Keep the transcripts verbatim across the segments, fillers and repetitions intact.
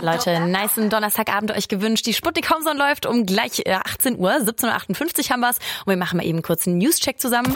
Leute, nice Donnerstagabend euch gewünscht. Die Sputnik Homezone läuft um gleich achtzehn Uhr, siebzehn Uhr achtundfünfzig haben wir's. Und wir machen mal eben kurz einen News-Check zusammen.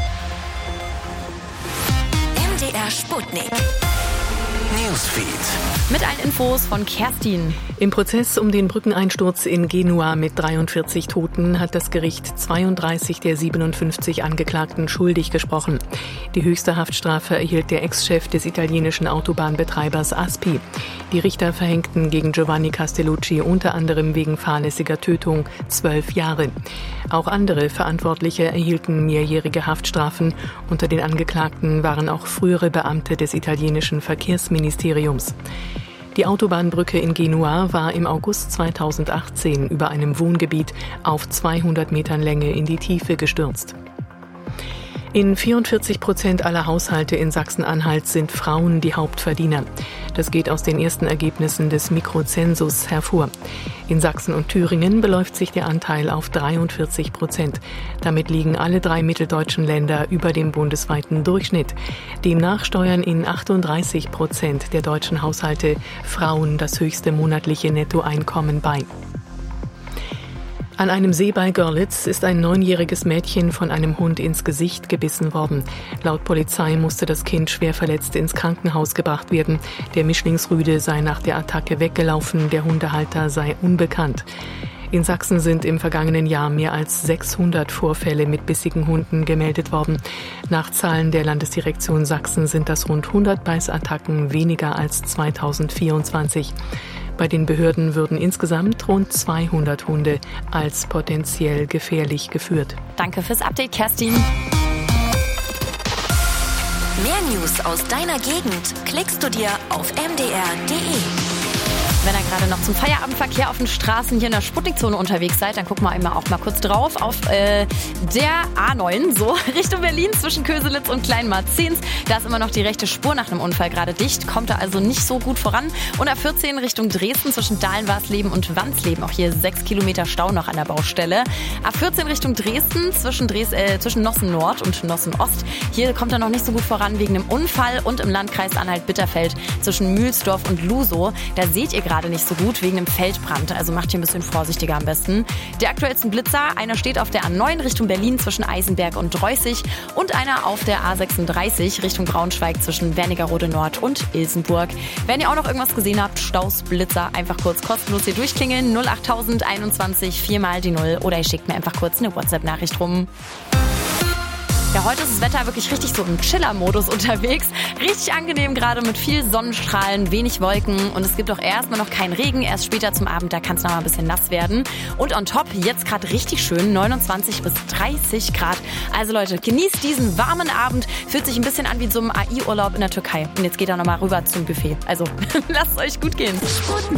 M D R Sputnik Newsfeed. Mit allen Infos von Kerstin. Im Prozess um den Brückeneinsturz in Genua mit dreiundvierzig Toten hat das Gericht zweiunddreißig der siebenundfünfzig Angeklagten schuldig gesprochen. Die höchste Haftstrafe erhielt der Ex-Chef des italienischen Autobahnbetreibers Aspi. Die Richter verhängten gegen Giovanni Castellucci unter anderem wegen fahrlässiger Tötung zwölf Jahre. Auch andere Verantwortliche erhielten mehrjährige Haftstrafen. Unter den Angeklagten waren auch frühere Beamte des italienischen Verkehrsministeriums. Die Autobahnbrücke in Genua war im August zweitausendachtzehn über einem Wohngebiet auf zweihundert Metern Länge in die Tiefe gestürzt. In vierundvierzig Prozent aller Haushalte in Sachsen-Anhalt sind Frauen die Hauptverdiener. Das geht aus den ersten Ergebnissen des Mikrozensus hervor. In Sachsen und Thüringen beläuft sich der Anteil auf dreiundvierzig Prozent. Damit liegen alle drei mitteldeutschen Länder über dem bundesweiten Durchschnitt. Demnach steuern in achtunddreißig Prozent der deutschen Haushalte Frauen das höchste monatliche Nettoeinkommen bei. An einem See bei Görlitz ist ein neunjähriges Mädchen von einem Hund ins Gesicht gebissen worden. Laut Polizei musste das Kind schwer verletzt ins Krankenhaus gebracht werden. Der Mischlingsrüde sei nach der Attacke weggelaufen, der Hundehalter sei unbekannt. In Sachsen sind im vergangenen Jahr mehr als sechshundert Vorfälle mit bissigen Hunden gemeldet worden. Nach Zahlen der Landesdirektion Sachsen sind das rund hundert Beißattacken weniger als zweitausendvierundzwanzig. Bei den Behörden würden insgesamt rund zweihundert Hunde als potenziell gefährlich geführt. Danke fürs Update, Kerstin. Mehr News aus deiner Gegend klickst du dir auf m d r punkt d e. Wenn ihr gerade noch zum Feierabendverkehr auf den Straßen hier in der Sputnikzone unterwegs seid, dann guckt mal einmal auch mal kurz drauf auf äh, der A neun, so Richtung Berlin zwischen Köselitz und Kleinmarzens. Da ist immer noch die rechte Spur nach einem Unfall gerade dicht, kommt da also nicht so gut voran. Und A vierzehn Richtung Dresden zwischen Dahlenwarsleben und Wansleben, auch hier sechs Kilometer Stau noch an der Baustelle. A vierzehn Richtung Dresden zwischen, Dres äh, zwischen Nossen Nord und Nossen Ost. Hier kommt er noch nicht so gut voran wegen einem Unfall und im Landkreis Anhalt-Bitterfeld zwischen Mühlsdorf und Lusow. Da seht ihr gerade nicht so gut wegen einem Feldbrand, also macht hier ein bisschen vorsichtiger am besten. Die aktuellsten Blitzer, einer steht auf der A neun Richtung Berlin zwischen Eisenberg und Dreußig und einer auf der A sechsunddreißig Richtung Braunschweig zwischen Wernigerode Nord und Ilsenburg. Wenn ihr auch noch irgendwas gesehen habt, Staus, Blitzer, einfach kurz kostenlos hier durchklingeln, null achttausend einundzwanzig, viermal die Null oder ihr schickt mir einfach kurz eine WhatsApp-Nachricht rum. Ja, heute ist das Wetter wirklich richtig so im Chiller-Modus unterwegs. Richtig angenehm gerade mit viel Sonnenstrahlen, wenig Wolken und es gibt auch erstmal noch keinen Regen. Erst später zum Abend, da kann es noch mal ein bisschen nass werden. Und on top, jetzt gerade richtig schön, neunundzwanzig bis dreißig Grad. Also Leute, genießt diesen warmen Abend. Fühlt sich ein bisschen an wie so ein A I-Urlaub in der Türkei. Und jetzt geht er noch mal rüber zum Buffet. Also lasst es euch gut gehen.